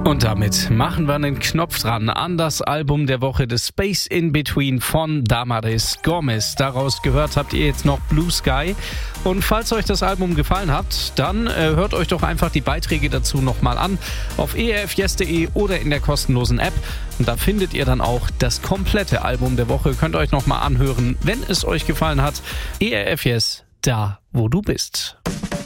Und damit machen wir einen Knopf dran an das Album der Woche, The Space in Between von Damaris Gomez. Daraus gehört habt ihr jetzt noch Blue Sky. Und falls euch das Album gefallen hat, dann hört euch doch einfach die Beiträge dazu nochmal an auf erfyes.de oder in der kostenlosen App. Und da findet ihr dann auch das komplette Album der Woche. Könnt ihr euch nochmal anhören, wenn es euch gefallen hat. ERF Yes, da wo du bist.